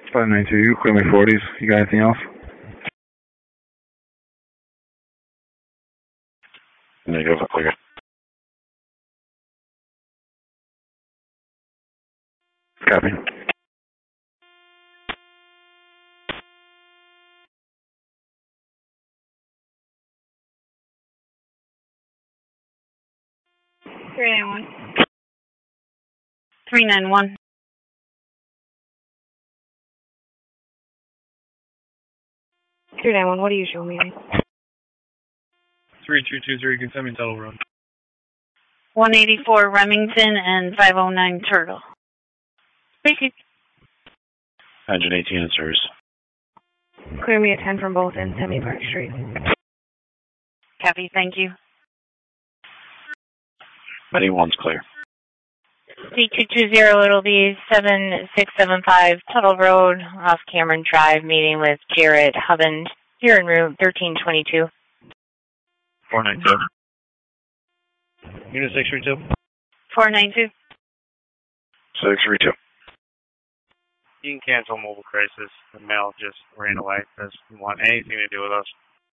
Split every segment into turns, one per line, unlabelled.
592, you clear my 40s. You got anything else?
Negative, clear.
Copy.
Three 391. What do you show me?
3223, can send me Tuttle Road.
184 Remington and 509 Turtle. Thank
Engine 18 in service.
Clear me a 10 from both ends, Semi Park Street. Copy, thank you.
Many one's clear.
C220, it'll be 7675 Tuttle Road, off Cameron Drive, meeting with Jared Hubbins here in room 1322.
492. Unit 632.
492.
632.
You can cancel mobile crisis. The mail just ran away. Doesn't want anything to do with us.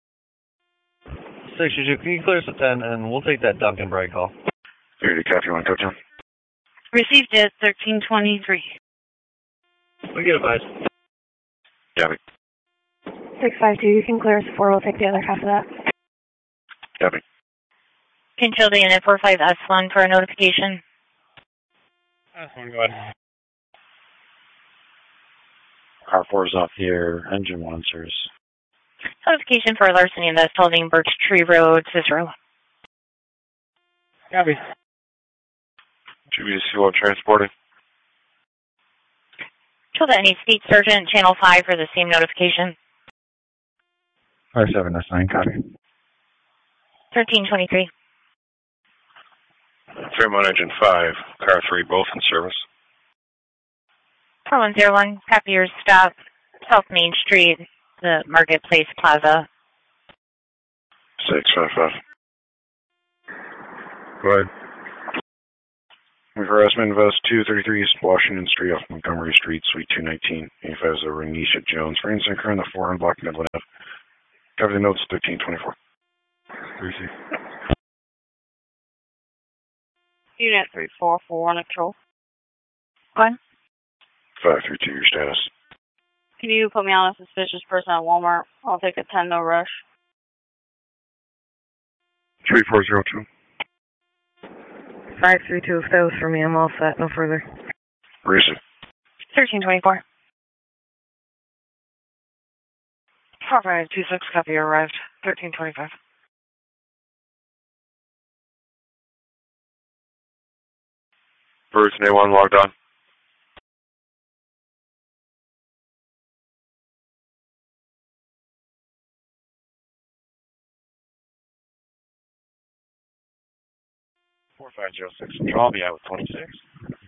632, can you clear us at 10, and we'll take that Duncan Bright call.
30, copy, you want to go down?
Received at 1323.
We get advised.
Copy.
652, you can clear us 4, we'll take the other half of that.
Copy.
Control the unit 45S1 for a notification.
Go ahead.
R4 is off here. Engine 1 in service.
Notification for larceny and theft holding Birch Tree Road, Cicero.
Copy.
GBC Low transporting.
Control the any State Sergeant, Channel 5 for the same notification.
57, that's 9, copy.
1323.
Fairmont Engine 5, car 3, both in service.
4101, copy your stop, South Main Street, the Marketplace Plaza.
655.
Go ahead.
We've harassment of us 233 East Washington Street off Montgomery Street, Suite 219. 85 is a Renisha Jones. Rain Sinker in the 400 block Midland Ave. Cover the notes 1324.
3C.
Unit 344 on control.
532, your status.
Can you put me on a suspicious person at Walmart? I'll take a 10, no rush.
3402.
532, if that was for me, I'm all set, no further.
Receive.
1324.
4526, copy arrived. 1325.
Bruce, A1 logged on.
Control, I'll be out with 26.